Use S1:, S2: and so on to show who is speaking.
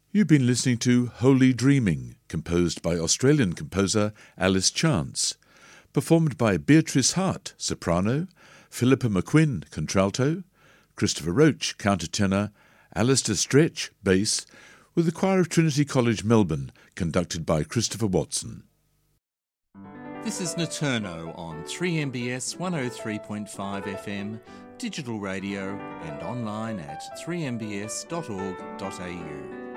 S1: You've been listening to Holy Dreaming, composed by Australian composer Alice Chance, performed by Beatrice Hart, soprano, Philippa McQuinn, contralto, Christopher Roach, countertenor, Alistair Stretch, bass, with the choir of Trinity College, Melbourne, conducted by Christopher Watson.
S2: This is Naturno on 3MBS 103.5 FM, digital radio and online at 3mbs.org.au.